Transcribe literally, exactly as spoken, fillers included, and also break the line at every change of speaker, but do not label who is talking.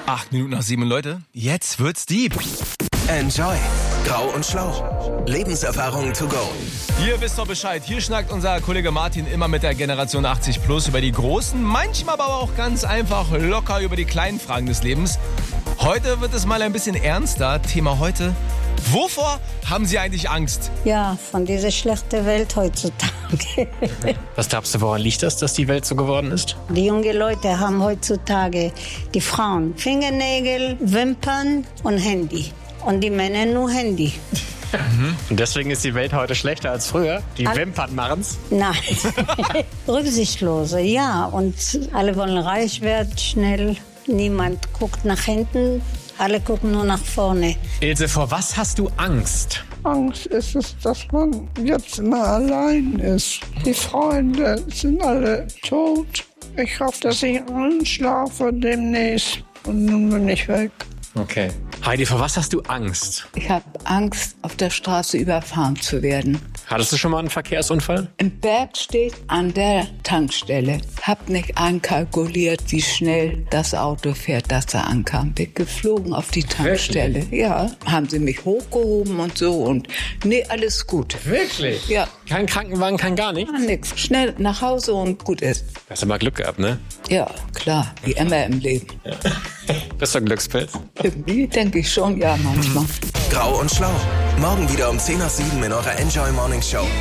Acht Minuten nach sieben, Leute. Jetzt wird's deep.
Enjoy. Grau und Schlau. Lebenserfahrung to go.
Ihr wisst doch Bescheid. Hier schnackt unser Kollege Martin immer mit der Generation achtzig plus über die großen, manchmal aber auch ganz einfach locker über die kleinen Fragen des Lebens. Heute wird es mal ein bisschen ernster. Thema heute: Wovor haben Sie eigentlich Angst?
Ja, von dieser schlechten Welt heutzutage.
Was glaubst du, woran liegt das, dass die Welt so geworden ist?
Die jungen Leute haben heutzutage, die Frauen, Fingernägel, Wimpern und Handy. Und die Männer nur Handy.
Mhm. Und deswegen ist die Welt heute schlechter als früher? Die All- Wimpern machen's?
Nein. Rücksichtslose, ja. Und alle wollen reich werden, schnell. Niemand guckt nach hinten. Alle gucken nur nach vorne.
Ilse, vor was hast du Angst?
Angst ist es, dass man jetzt immer allein ist. Die Freunde sind alle tot. Ich hoffe, dass ich einschlafe demnächst. Und nun bin ich weg.
Okay. Heidi, vor was hast du Angst?
Ich habe Angst, auf der Straße überfahren zu werden.
Hattest du schon mal einen Verkehrsunfall?
Ein Berg steht an der Tankstelle. Hab nicht einkalkuliert, wie schnell das Auto fährt, dass er ankam. Bin geflogen auf die Tankstelle.
Wirklich?
Ja, haben sie mich hochgehoben und so und nee, alles gut.
Wirklich?
Ja.
Kein Krankenwagen, kein gar nichts?
Gar nichts. Schnell nach Hause und gut ist.
Hast du mal Glück gehabt, ne?
Ja, klar, wie immer im Leben.
Ja. Bist du ein Glückspilz?
Irgendwie denke ich schon, ja, manchmal.
Grau und Schlau. Morgen wieder um zehn nach sieben in eurer Enjoy Morning Show.